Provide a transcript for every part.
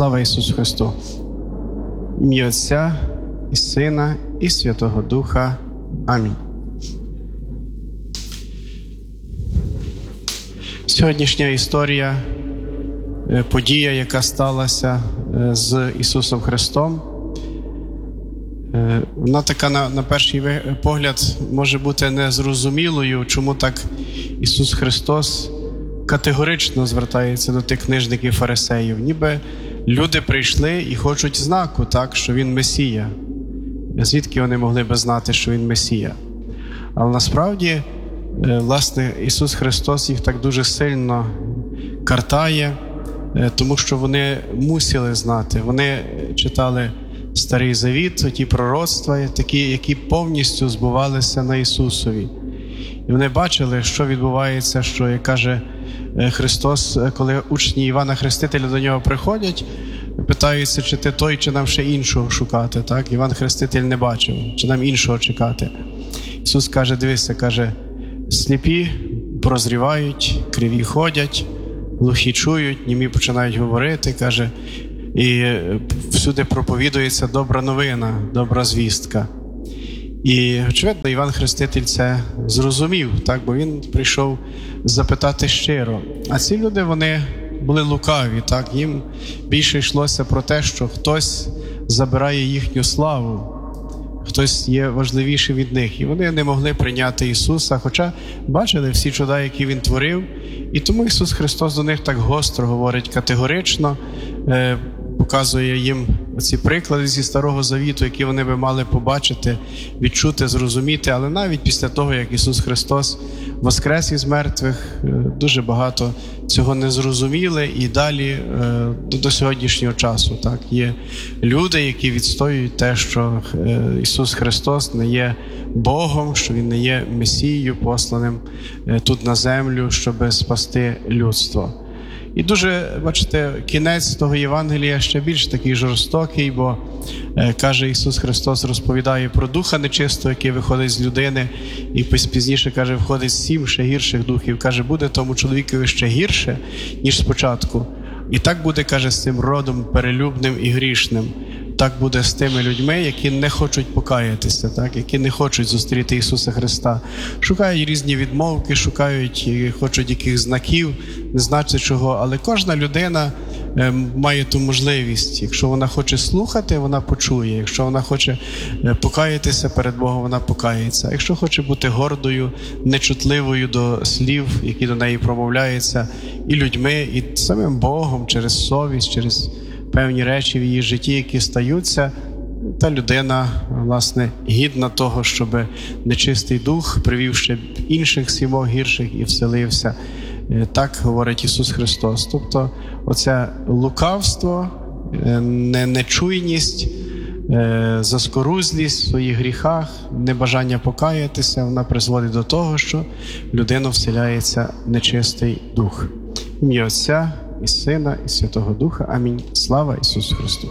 Слава Ісусу Христу! В ім'я Отця і Сина і Святого Духа. Амінь. Сьогоднішня історія, подія, яка сталася з Ісусом Христом, вона така на перший погляд може бути незрозумілою, чому так Ісус Христос категорично звертається до тих книжників фарисеїв. Ніби люди прийшли і хочуть знаку, так, що Він Месія. Звідки вони могли би знати, що Він Месія? Але насправді, власне, Ісус Христос їх так дуже сильно картає, тому що вони мусили знати. Вони читали Старий Завіт, ті пророцтва, такі, які повністю збувалися на Ісусові. І вони бачили, що відбувається, що, як каже Христос, коли учні Івана Хрестителя до нього приходять, питаються, чи ти той, чи нам ще іншого шукати. Так? Іван Хреститель не бачив, чи нам іншого чекати. Ісус каже, дивися, каже, сліпі прозрівають, криві ходять, глухі чують, німі починають говорити, каже, і всюди проповідується добра новина, добра звістка. І, очевидно, Іван Хреститель це зрозумів, так, бо він прийшов запитати щиро. А ці люди, вони були лукаві, так, їм більше йшлося про те, що хтось забирає їхню славу, хтось є важливіший від них. І вони не могли прийняти Ісуса, хоча бачили всі чуда, які Він творив. І тому Ісус Христос до них так гостро говорить, категорично, показує їм ці приклади зі Старого Завіту, які вони би мали побачити, відчути, зрозуміти. Але навіть після того, як Ісус Христос воскрес із мертвих, дуже багато цього не зрозуміли і далі до сьогоднішнього часу. Так, є люди, які відстоюють те, що Ісус Христос не є Богом, що Він не є Месією, посланим тут на землю, щоб спасти людство. І дуже, бачите, кінець того Євангелія ще більш такий жорстокий, бо, каже, Ісус Христос розповідає про духа нечистого, який виходить з людини, і пізніше, каже, входить 7 ще гірших духів. Каже, буде тому чоловікові ще гірше, ніж спочатку. І так буде, каже, з цим родом перелюбним і грішним. Так буде з тими людьми, які не хочуть покаятися, так? Які не хочуть зустріти Ісуса Христа. Шукають різні відмовки, шукають і хочуть яких знаків, не знати чого. Але кожна людина має ту можливість. Якщо вона хоче слухати, вона почує. Якщо вона хоче покаятися перед Богом, вона покається. А якщо хоче бути гордою, нечутливою до слів, які до неї промовляються і людьми, і самим Богом, через совість, через певні речі в її житті, які стаються, та людина, власне, гідна того, щоб нечистий дух привів ще інших 7 гірших і вселився. Так говорить Ісус Христос. Тобто оце лукавство, нечуйність, заскорузлість в своїх гріхах, небажання покаятися, вона призводить до того, що в людину вселяється нечистий дух. В ім'я Отця і Сина, і Святого Духа. Амінь. Слава Ісусу Христу!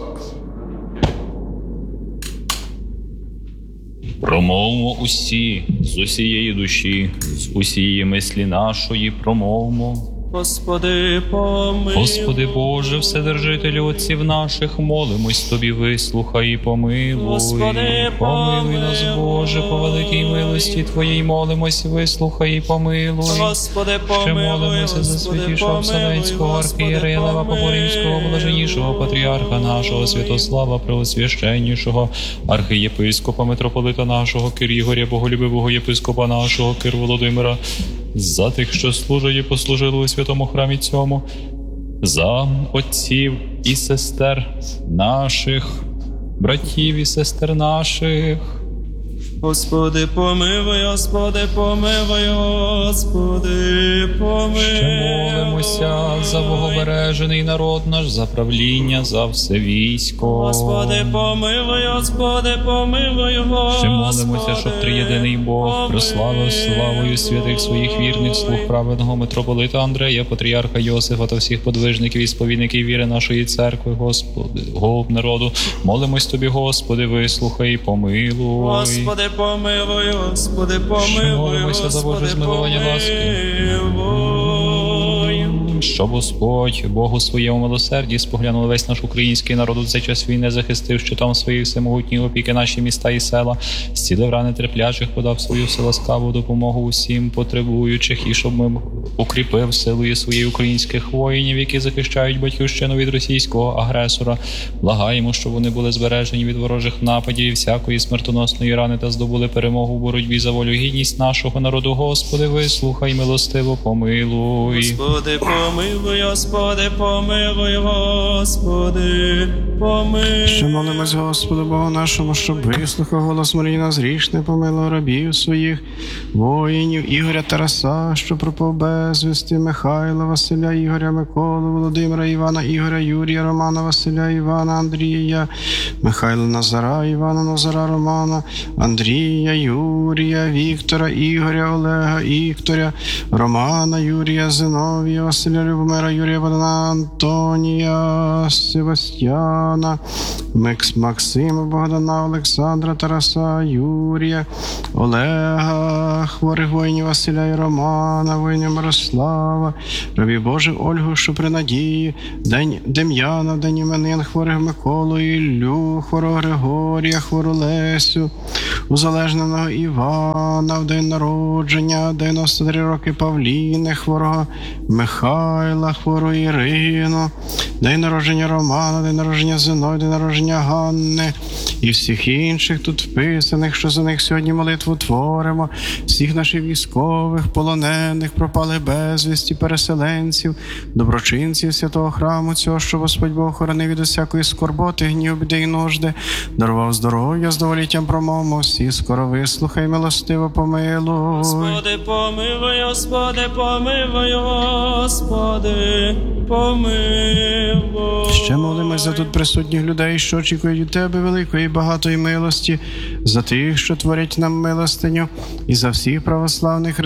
Промовмо усі, з усієї душі, з усієї мислі нашої промовмо. Господи, помилуй. Господи Боже, Вседержителю отців наших, молимось Тобі, вислухай і помилуй. Господи, помилуй нас, Боже, по великій милості Твоїй, молимось, вислухай і помилуй. Господи, помилуй. Ще молимося за святішого Вселенського архієрея Лева Поборівського, блаженнішого патріарха нашого, Святослава Преосвященнішого, архієпископа, митрополита нашого Кир Ігоря, боголюбивого єпископа нашого Кир Володимира, за тих, що служать і послужили у святому храмі цьому, за отців і сестер наших, братів і сестер наших. Господи, помилуй, Господи, помилуй, Господи, помилуй. Ще молимося за богобережений народ наш, за правління, за все військо. Господи, помилуй, Господи, помилуй, Господи. Ще молимося, щоб триєдиний Бог прославив славою святих своїх вірних слуг праведного митрополита Андрея, патріарха Йосифа та всіх подвижників і сповідників віри нашої церкви, Господи, голуб народу. Молимось Тобі, Господи, вислухай і помилуй. Господи, помилуй, Господи, помилуй, молимося за Боже змилування ласки. Щоб Господь, Богу своєму милосерді, споглянув весь наш український народ у цей час війни, захистив щитом своєї всемогутньої опіки наші міста і села, зцілив рани терплячих, подав свою ласкаву допомогу усім потребуючих, і щоб ми укріпив силою своєї українських воїнів, які захищають батьківщину від російського агресора. Благаємо, щоб вони були збережені від ворожих нападів і всякої смертоносної рани та здобули перемогу у боротьбі за волю і гідність нашого народу. Господи, вислухай, милостиво помилуй. Господи, помилуй, Господи, помилуй, Господи, помилуй. Ще молимось Господу Богу нашому, щоб вислухав голос Марії нас грішне, помилував рабів своїх, воїнів Ігоря Тараса, що пропав безвісти, Михайла, Василя, Ігоря, Миколу, Володимира, Івана, Ігоря, Юрія, Романа, Василя, Івана, Андрія, Михайла, Назара, Івана, Назара, Романа, Андрія, Юрія, Віктора, Ігоря, Олега, Ікторя, Романа, Юрія, Зиновія, Василя, Любомира, Юрія, Богдана, Антонія, Себастьяна, Максима, Богдана, Олександра, Тараса, Юрія, Олега, хворих воїнів Василя і Романа, воїнів Мирослава, рабів Божих Ольгу, що при надії, день Дем'яна, день іменин, хворих Миколу, Іллю, хворого Григорія, хвору Лесю, узалежненого Івана, в день народження, 93 роки Павліни, хворого Михайла, хвору Ірину, день народження Романа, день народження Зиновія, день народження Ганни і всіх інших тут вписаних, що за них сьогодні молитву творимо, всіх наших військових, полонених, пропалих безвісті, переселенців, доброчинців святого храму цього, що Господь Бог охоронив від усякої скорботи, гнів, біди і нужди, дарував здоров'я з доволіттям промовмо, всі скоро вислухай, милостиво помилуй. Господи, помилуй, Господи, помилуй, Господи, помилуй. Ще молимось за тут присутніх людей, що очікують від Тебе великої, багатої милості, за тих, що творять нам милостиню, і за всіх православних